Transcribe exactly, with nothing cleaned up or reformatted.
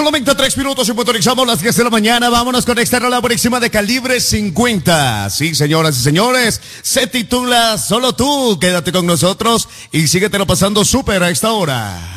Solamente tres minutos y puntualizamos las diez de la mañana. Vámonos con esta rola buenísima de Calibre cincuenta. Sí, señoras y señores, se titula Solo Tú. Quédate con nosotros y síguetelo pasando súper a esta hora.